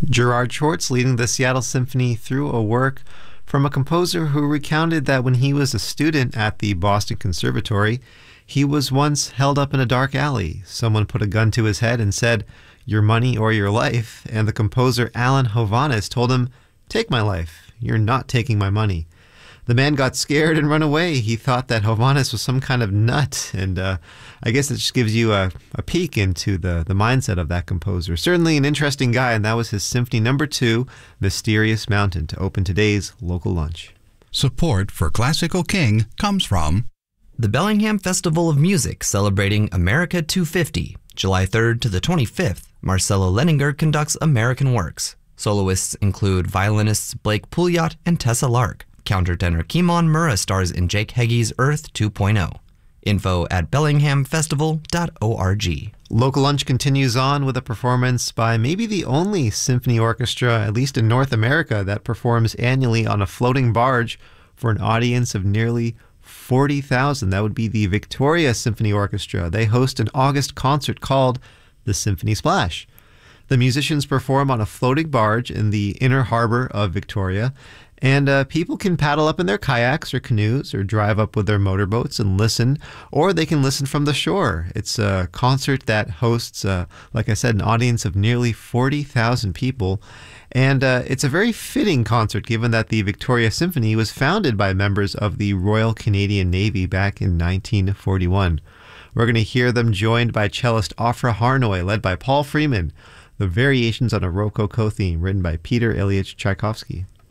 Gerard Schwartz leading the Seattle Symphony through a work from a composer who recounted that when he was a student at the Boston Conservatory, he was once held up in a dark alley. Someone put a gun to his head and said, "Your money or your life," and the composer Alan Hovhaness told him, "Take my life. You're not taking my money." The man got scared and ran away. He thought that Hovhaness was some kind of nut, and I guess it just gives you a peek into the mindset of that composer. Certainly an interesting guy, and that was his Symphony No. 2, Mysterious Mountain, to open today's local lunch. Support for Classical King comes from the Bellingham Festival of Music, celebrating America 250. July 3rd to the 25th, Marcelo Leninger conducts American Works. Soloists include violinists Blake Pouliot and Tessa Lark. Countertenor Kimon Murrah stars in Jake Heggie's Earth 2.0. Info at bellinghamfestival.org. Local Lunch continues on with a performance by maybe the only symphony orchestra, at least in North America, that performs annually on a floating barge for an audience of nearly 40,000. That would be the Victoria Symphony Orchestra. They host an August concert called the Symphony Splash. The musicians perform on a floating barge in the inner harbor of Victoria, and people can paddle up in their kayaks or canoes or drive up with their motorboats and listen, or they can listen from the shore. It's a concert that hosts, like I said, an audience of nearly 40,000 people. And it's a very fitting concert given that the Victoria Symphony was founded by members of the Royal Canadian Navy back in 1941. We're going to hear them joined by cellist Ofra Harnoy, led by Paul Freeman, the Variations on a Rococo theme written by Peter Ilyich Tchaikovsky.